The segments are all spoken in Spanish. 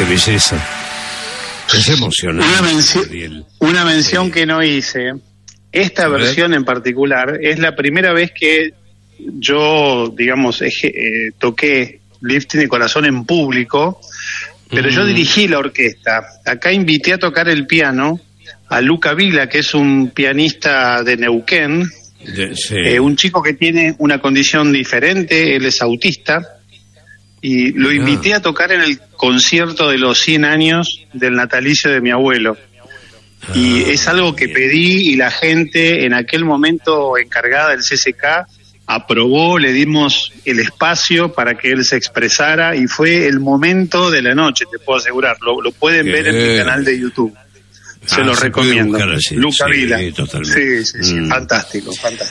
Qué belleza. Es emocionante. Una mención que no hice. Esta versión en particular es la primera vez que yo, digamos, toqué Lifting de Corazón en público, pero yo dirigí la orquesta. Acá invité a tocar el piano a Luca Vila, que es un pianista de Neuquén, un chico que tiene una condición diferente, él es autista, y lo invité a tocar en el concierto de los 100 años del natalicio de mi abuelo. Y es algo que pedí, y la gente en aquel momento encargada del CCK aprobó, le dimos el espacio para que él se expresara, y fue el momento de la noche, te puedo asegurar. Lo pueden ver en mi canal de YouTube. Se lo recomiendo. Luca Vila. Sí, fantástico.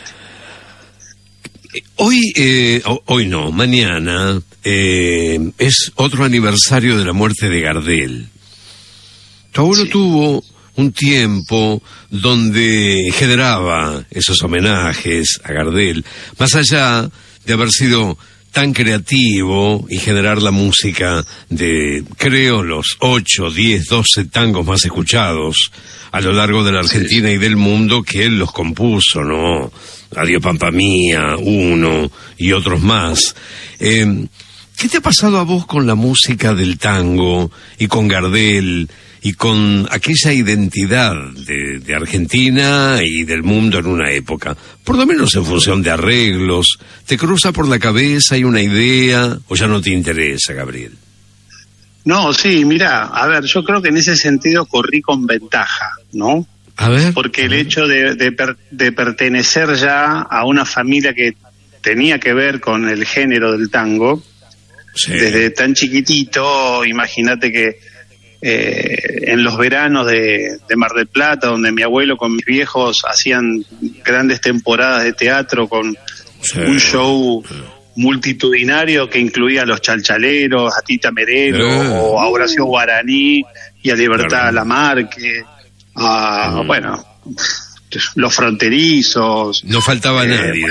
Hoy no, mañana es otro aniversario de la muerte de Gardel. Tu abuelo tuvo un tiempo donde generaba esos homenajes a Gardel, más allá de haber sido tan creativo y generar la música de, creo, los 8, 10, 12 tangos más escuchados a lo largo de la Argentina y del mundo, que él los compuso, ¿no? Adiós Pampa Mía, Uno y otros más. ¿Qué te ha pasado a vos con la música del tango y con Gardel y con aquella identidad de Argentina y del mundo en una época? Por lo menos en función de arreglos, ¿te cruza por la cabeza, hay una idea, o ya no te interesa, Gabriel? No, sí, mira, a ver, yo creo que en ese sentido corrí con ventaja, ¿no? A ver. Porque el hecho de pertenecer ya a una familia que tenía que ver con el género del tango, desde tan chiquitito, imagínate que en los veranos de Mar del Plata, donde mi abuelo con mis viejos hacían grandes temporadas de teatro con un show multitudinario que incluía a los Chalchaleros, a Tita Merelo, o a Horacio Guaraní y a Libertad Lamarque, bueno, los Fronterizos. No faltaba nadie.